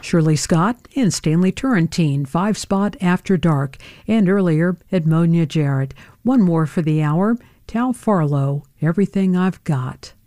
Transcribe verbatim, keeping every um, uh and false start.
Shirley Scott and Stanley Turrentine, Five Spot After Dark, and earlier, Edmonia Jarrett. One more for the hour, Tal Farlow, Everything I've Got.